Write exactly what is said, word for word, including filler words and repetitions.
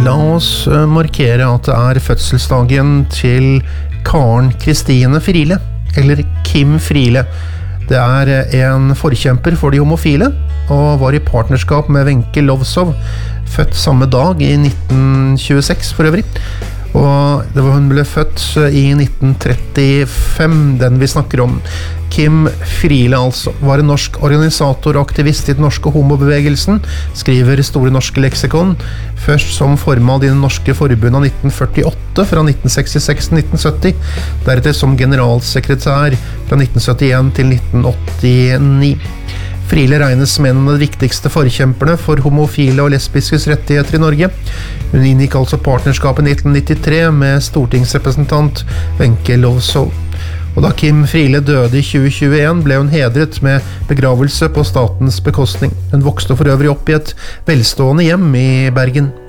La oss markere at det er fødselsdagen til Karen Kristine Friele, eller Kim Friele. Det er en forkjemper for de homofile, og var i partnerskap med Wenche Lowzow, født samme dag i nitten tjueseks for øvrig. Og det var, hun ble født i nitten trettifem, den vi snakker om. Kim Friele altså var en norsk organisator og aktivist i den norske homobevegelsen, skriver Store Norske Leksikon, først som formann i den norske forbundet av nitten førtiåtte fra nitten sekstiseks til nitten sytti, deretter som generalsekretær fra nitten syttien til nitten åttini. Friele regnes som en av de viktigste forkjemperne for homofile og lesbiskes rettigheter i Norge. Hun inngikk altså partnerskap i nitten nittitre med stortingsrepresentant Wenche Lowzow. Og da Kim Friele døde i tjue tjueen, ble hun hedret med begravelse på statens bekostning. Hun vokste for øvrig opp i et velstående hjem i Bergen.